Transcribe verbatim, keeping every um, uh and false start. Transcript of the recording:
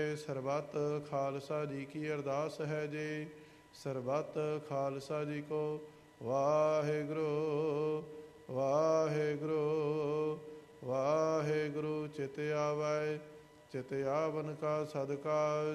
ਸਰਬੱਤ ਖਾਲਸਾ ਜੀ ਕੀ ਅਰਦਾਸ ਹੈ ਜੀ। ਸਰਬੱਤ ਖਾਲਸਾ ਜੀ ਕੋ ਵਾਹਿਗੁਰੂ ਵਾਹਿਗੁਰੂ ਵਾਹਿਗੁਰੂ। ਚਿਤ ਆਵੈ ਚਿਤ ਆਵਨ ਕਾ ਸਦਕਾ